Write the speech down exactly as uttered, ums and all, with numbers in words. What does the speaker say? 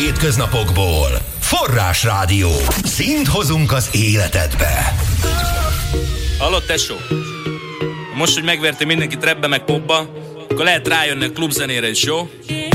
Hétköznapokból. Forrás Rádió. Színt hozunk az életedbe. Hallod, tesó? Most, hogy megvertél mindenkit rapbe meg popba, akkor lehet rájönni a klubzenére is, jó?